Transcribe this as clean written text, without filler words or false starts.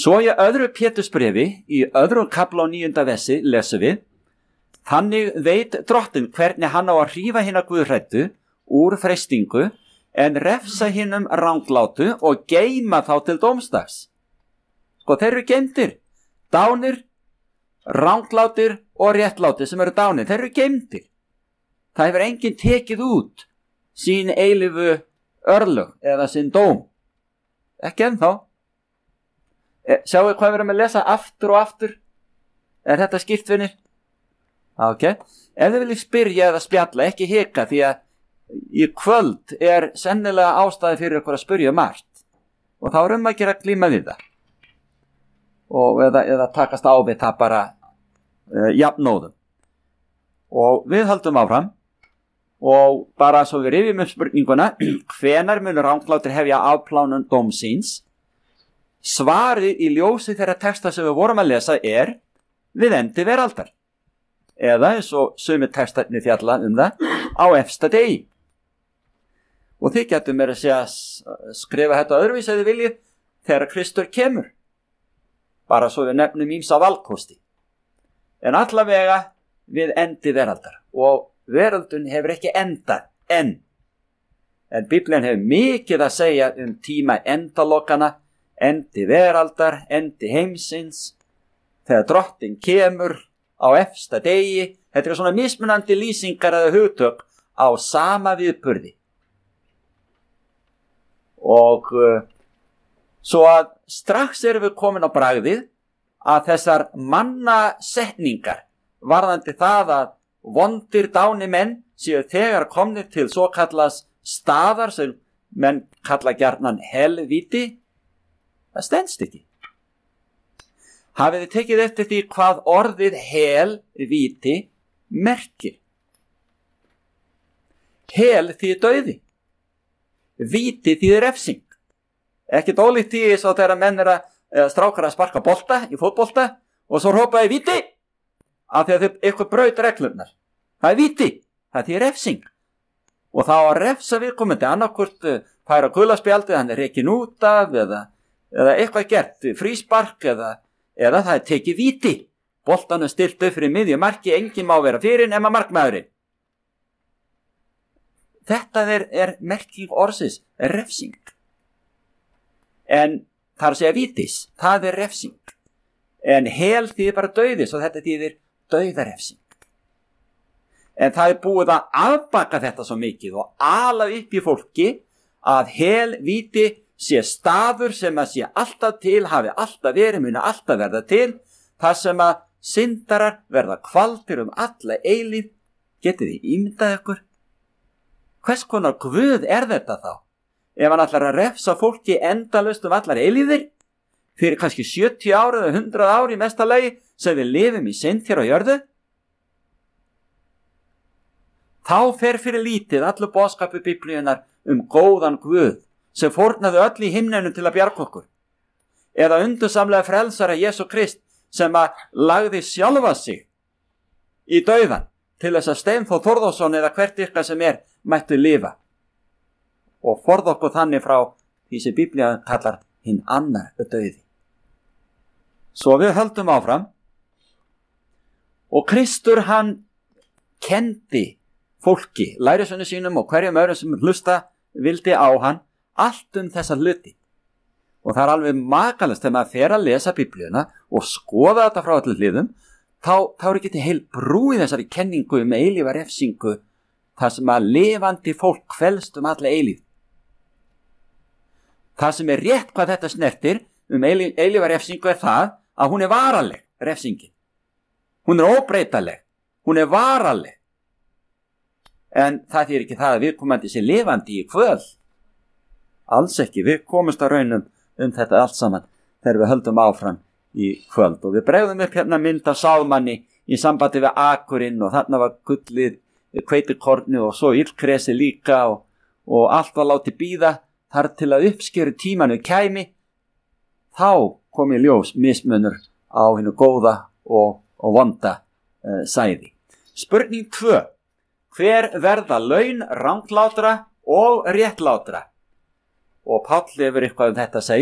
Svo í öðru Pétursbréfi, í öðrum kafla á 9. versi, lesum við: Þannig veit drottinn hvernig hann á að hrífa hina guðhræddu úr freistingu, en refsa hinum ranglátu og geyma þá til dómsdags. Sko, þeir eru geymdir, dánir, ranglátir og réttlátir sem eru dánir, þeir eru geymdir. Það hefur enginn tekið út sín eilífu örlög eða sinn dóm. Ekki ennþá. Sjáu hvað við erum að lesa aftur og aftur? Er þetta skýrt, vinir? Ok. Ef þið viljið spyrja eða spjalla, ekki hika, því að í kvöld er sennilega ástæði fyrir ykkur að spyrja margt. Og þá erum að gera glíma við það. Og eða takast á við það bara jafnóðum. Og við höldum áfram. Og bara svo við rifjum upp spurninguna, hvenær munu ranglátir hefja afplánun dómsins? Svarið í ljósi þeirra texta sem við vorum að lesa er við endi veraldar. Eða eins og sumir textarnir fjalla það á efsta degi. Og þið getum meira að segja skrifa þetta öðruvís ef þið viljið þegar Kristur kemur. Bara svo við nefnum ýmsa valkosti. En allavega við endi veraldar. Og veröldun hefur ekki endað enn. En Biblían hefur mikið að segja tíma endalokana, endi veraldar, endi heimsins, þegar drottinn kemur á efsta degi. Þetta er svona mismunandi lýsingar eða hugtök á sama viðburði. Og svo að strax erum við komin á bragðið að þessar mannasetningar varðandi það að vondir dáni menn séu þegar komnir til svo kallas staðar sem menn kalla gjarnan helvíti, það stenst ekki. Hafið þið tekið eftir því hvað orðið helvíti merkir? Hel þýðir dauði. Víti þýðir refsing. Ekkert ólíkt því svo þegar menn strákar að sparka bolta í fótbolta og svo hrópaði víti af því að eitthvað braut reglurnar. Það er víti, það þýðir refsing. Og þá að refsa viðkomandi annarkvort færa gulaspjaldið, hann er rekinn út af eða eitthvað gert, fríspark eða það er tekið víti. Boltan er stilt upp fyrir miðju marki, enginn má vera fyrir nema markmaðurinn. Þetta er merking orðsins, refsing. En það er að segja vítis, það er refsing. En hel þýðir bara dauðis og þetta þýðir dauðarefsing. En það er búið að afbaka þetta svo mikið og ala upp í fólki að helvíti sé staður sem að sé alltaf til, hafi alltaf verið, muni alltaf verða til, þar sem að syndarar verða kvaldir alla eilíf. Getið þið ímyndað ykkur? Hvers konar guð er þetta þá? Ef hann ætlar að refsa fólki endalaust allar eilífðir, fyrir kannski 70 ár eða 100 ár í mesta lagi sem við lifum í synd hér á jörðu, þá fer fyrir lítið allur boðskapur Biblíunnar góðan guð sem fórnaði öll í himnenum til að bjarga okkur. Eða undursamlega frelsara Jesú Krist sem að lagði sjálfa sig í dauðan til þess að Steinþór Þórðarsson eða hvert ykkar sem mættu lifa. Og forða okkur þannig frá því sem Biblían kallar hinn annar dauði. Svo við höldum áfram. Og Kristur hann kendi fólki, lærisveinum sínum og hverjum öðrum sem hlusta vildi á hann allt þessa hluti. Og það er alveg makalegt þegar maður fer að lesa Biblíuna og skoða þetta frá allir hliðum, þá er ekki heil brú í þessari kenningu eilífa refsingu, þar sem að lifandi fólk kvelst alla eilíf. Það sem er rétt hvað þetta snertir eilífa refsingu er það að hún er varanleg, refsingin. Hún er óbreytanleg, hún er varanleg. En það þýðir ekki það að viðkomandi sé lifandi í kvöl. Alls ekki, við komumst að raunum þetta allt saman þegar við höldum áfram í kvöld. Og við bregðum upp hérna mynd af Sálmanni í sambandi við akurinn og þarna var gullið, hveitikorni og svo illkresi líka og allt var látið bíða þar til að uppskeru tímanu kæmi. Þá kom í ljós mismunur á hinu góða og vonda sæði. Spurning 2. Hver verða laun ranglátra og réttlátra? Og Páll hefur eitthvað þetta að segja.